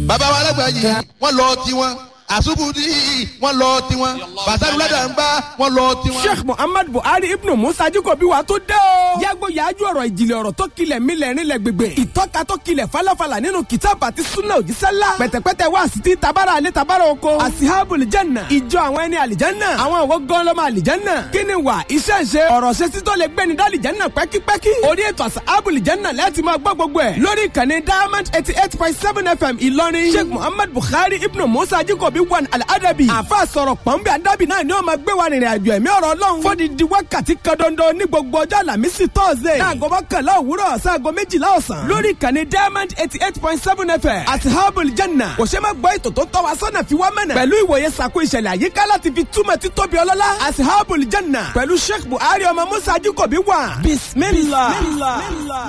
bàbá wa alágbàáyé wọ́n lọ tiwọn àṣùbùdí wọ́n lọ tiwọn bàtàlú ládàmbá wọ́n lọ tiwọn. Sheikh Muhammad Buhari ibn Musa Ajikobi wa tó dé o. yàgò yàájú ọ̀rọ̀ ìjìnlẹ̀ ọ̀rọ̀ tó kilẹ̀ mílẹ̀ rinlẹ̀ gbègbè. ìtọ́ka tó kilẹ̀ falafala nínú kìtàbù àti sunna òjísẹ́lá. pẹ̀tẹ̀pẹ̀tẹ̀ wá sí ti tabara alẹ́ tabara oko. asihabul janna ìjọ àwọn ẹni àlìjánná. àwọn òwò gọ́ńlọ́mọ àlìjánná. kíni wà iṣẹ́ ṣe ọ̀rọ̀ ṣe títọ́ lè gbẹ́ni dálìjánná pẹ́kípẹ́kí. orí ètò asihabul janna láti máa gbọ́ gbogbo ẹ̀. lórí ìkànnì Diamond 88.7 FM Ìlọrin. Sheikh Muhammad Buhari ibn Musa Ajikobi wan al-adabi. àfa sọ̀rọ̀ pọ̀nbẹ́ adabi náà ni ó máa gbé wa rìnrìn àjò ẹ̀mí ọ̀rọ̀ ọlọ́run. fódìdí wákàtí kan dandan ní gbogbo ọjọ́ àlàmísì tọ́sídẹ̀ẹ́. láago mọ́kànlá òwúrọ̀ sáago 12 ọ̀sán. lórí ìkànnì Diamond 88.7 FM. Ashabul Janna. kò ṣe máa gbọ́ ètò tó tọ́ wa sọ́nà fi wá mẹ́nà. pẹ̀lú ìwòye sàkó ìṣẹ̀lẹ̀ àyíká láti fi túmọ̀ títóbi ọlọ́lá. Ashabul Janna. pẹ̀lú Sheikh Buhari ọmọ Musa Ajikobi wà. Bismillah.